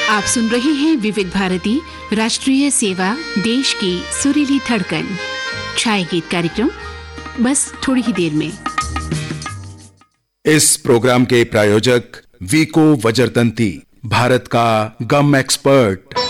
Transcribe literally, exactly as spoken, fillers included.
आप सुन रहे हैं विविध भारती राष्ट्रीय सेवा, देश की सुरीली धड़कन। छाया गीत कार्यक्रम बस थोड़ी ही देर में। इस प्रोग्राम के प्रायोजक वीको वज्रतंती, भारत का गम एक्सपर्ट।